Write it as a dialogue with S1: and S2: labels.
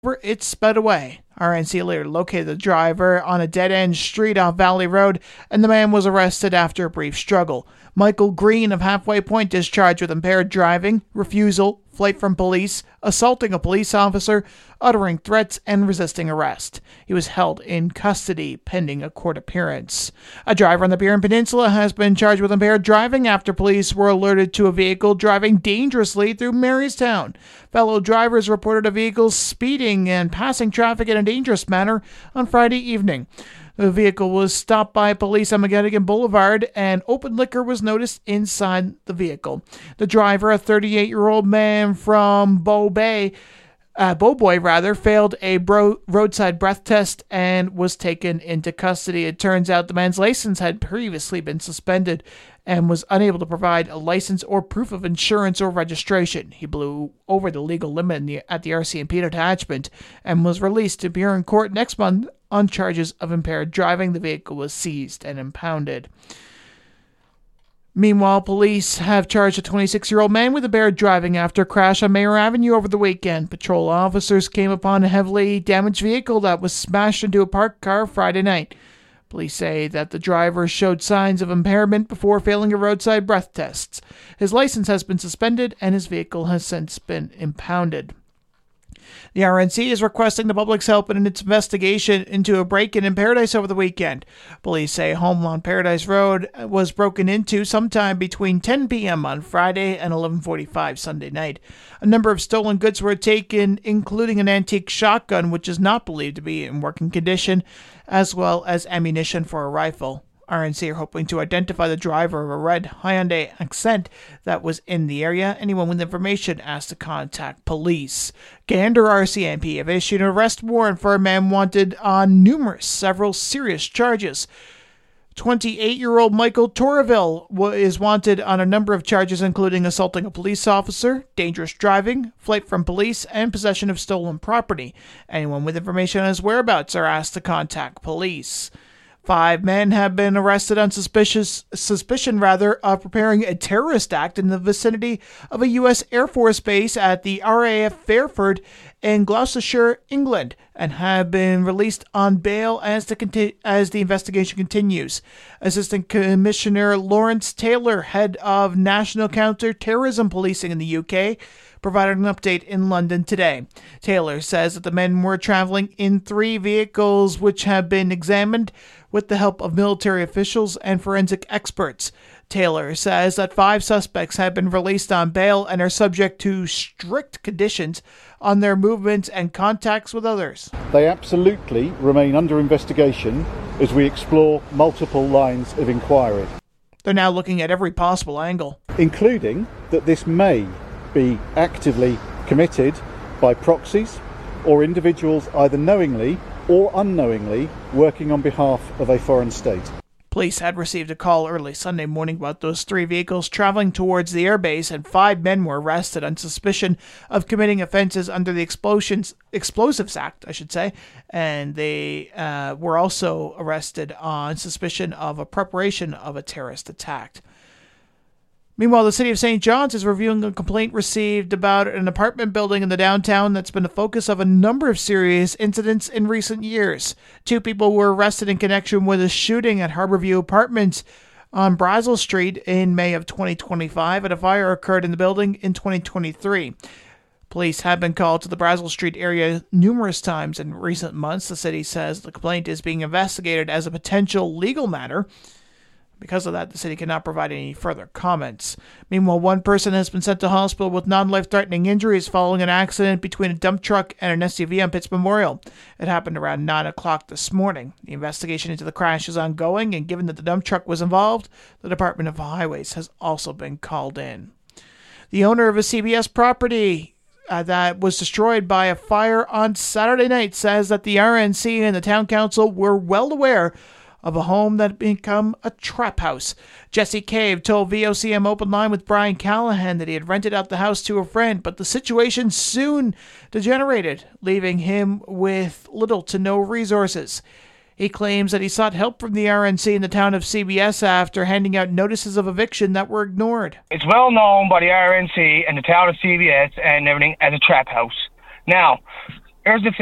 S1: it sped away. RNC later located the driver on a dead-end street off Valley Road, and the man was arrested after a brief struggle. Michael Green of Halfway Point is charged with impaired driving, refusal, flight from police, assaulting a police officer, uttering threats, and resisting arrest. He was held in custody pending a court appearance. A driver on the Burin Peninsula has been charged with impaired driving after police were alerted to a vehicle driving dangerously through Marystown. Fellow drivers reported a vehicle speeding and passing traffic in a dangerous manner on Friday evening. The vehicle was stopped by police on McGettigan Boulevard, and open liquor was noticed inside the vehicle. The driver, a 38-year-old man from Beauboy, failed a roadside breath test and was taken into custody. It turns out the man's license had previously been suspended and was unable to provide a license or proof of insurance or registration. He blew over the legal limit at the RCMP detachment and was released to appear in court next month on charges of impaired driving. The vehicle was seized and impounded. Meanwhile, police have charged a 26-year-old man with impaired driving after a crash on Mayor Avenue over the weekend. Patrol officers came upon a heavily damaged vehicle that was smashed into a parked car Friday night. Police say that the driver showed signs of impairment before failing a roadside breath test. His license has been suspended and his vehicle has since been impounded. The RNC is requesting the public's help in its investigation into a break-in in Paradise over the weekend. Police say a home on Paradise Road was broken into sometime between 10 p.m. on Friday and 11:45 Sunday night. A number of stolen goods were taken, including an antique shotgun, which is not believed to be in working condition, as well as ammunition for a rifle. RNC are hoping to identify the driver of a red Hyundai Accent that was in the area. Anyone with information asked to contact police. Gander RCMP have issued an arrest warrant for a man wanted on several serious charges. 28-year-old Michael Torreville is wanted on a number of charges, including assaulting a police officer, dangerous driving, flight from police, and possession of stolen property. Anyone with information on his whereabouts are asked to contact police. 5 men have been arrested on suspicion of preparing a terrorist act in the vicinity of a U.S. Air Force base at the RAF Fairford in Gloucestershire, England, and have been released on bail as the investigation continues. Assistant Commissioner Lawrence Taylor, head of National Counter-Terrorism Policing in the UK, provided an update in London today. Taylor says that the men were traveling in 3 vehicles which have been examined with the help of military officials and forensic experts. Taylor says that 5 suspects have been released on bail and are subject to strict conditions on their movements and contacts with others.
S2: They absolutely remain under investigation as we explore multiple lines of inquiry.
S1: They're now looking at every possible angle,
S2: including that this may be actively committed by proxies or individuals either knowingly or unknowingly working on behalf of a foreign state.
S1: Police had received a call early Sunday morning about those 3 vehicles traveling towards the airbase, and 5 men were arrested on suspicion of committing offenses under the Explosives Act, and they were also arrested on suspicion of a preparation of a terrorist attack. Meanwhile, the city of St. John's is reviewing a complaint received about an apartment building in the downtown that's been the focus of a number of serious incidents in recent years. 2 people were arrested in connection with a shooting at Harborview Apartments on Brazel Street in May of 2025, and a fire occurred in the building in 2023. Police have been called to the Brazel Street area numerous times in recent months. The city says the complaint is being investigated as a potential legal matter. Because of that, the city cannot provide any further comments. Meanwhile, 1 person has been sent to hospital with non-life-threatening injuries following an accident between a dump truck and an SUV on Pitts Memorial. It happened around 9 o'clock this morning. The investigation into the crash is ongoing, and given that the dump truck was involved, the Department of Highways has also been called in. The owner of a CBS property that was destroyed by a fire on Saturday night says that the RNC and the town council were well aware of a home that had become a trap house. Jesse Cave told VOCM Open Line with Brian Callahan that he had rented out the house to a friend, but the situation soon degenerated, leaving him with little to no resources. He claims that he sought help from the RNC in the town of CBS after handing out notices of eviction that were ignored.
S3: It's well known by the RNC and the town of CBS and everything as a trap house. Now, Here's the